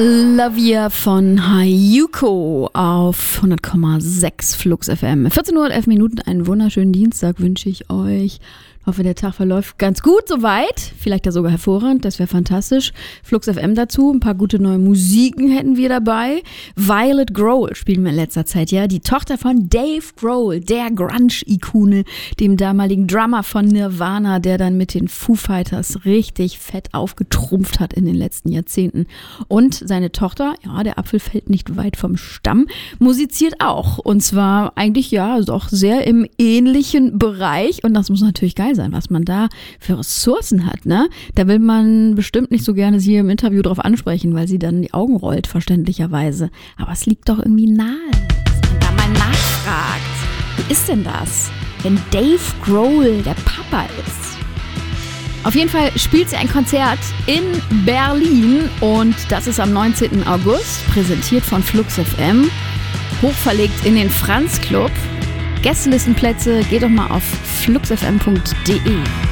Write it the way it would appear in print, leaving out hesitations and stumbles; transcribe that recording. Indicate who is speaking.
Speaker 1: Lavia von Hayuko auf 100,6 Flux FM. 14 Uhr und 11 Minuten, einen wunderschönen Dienstag wünsche ich euch. Ich hoffe, der Tag verläuft ganz gut soweit. Vielleicht ja sogar hervorragend, das wäre fantastisch. Flux FM dazu, ein paar gute neue Musiken hätten wir dabei. Violet Grohl spielen wir in letzter Zeit, ja. Die Tochter von Dave Grohl, der Grunge-Ikone, dem damaligen Drummer von Nirvana, der dann mit den Foo Fighters richtig fett aufgetrumpft hat in den letzten Jahrzehnten. Und seine Tochter, ja, der Apfel fällt nicht weit vom Stamm, musiziert auch. Und zwar eigentlich, ja, doch sehr im ähnlichen Bereich. Und das muss natürlich geil sein, was man da für Ressourcen hat, ne? Da will man bestimmt nicht so gerne sie hier im Interview drauf ansprechen, weil sie dann die Augen rollt, verständlicherweise. Aber es liegt doch irgendwie nahe, dass man da mal nachfragt. Wie ist denn das, wenn Dave Grohl der Papa ist? Auf jeden Fall spielt sie ein Konzert in Berlin und das ist am 19. August, präsentiert von Flux FM, hochverlegt in den Franz Club. Gästelistenplätze, geht doch mal auf fluxfm.de.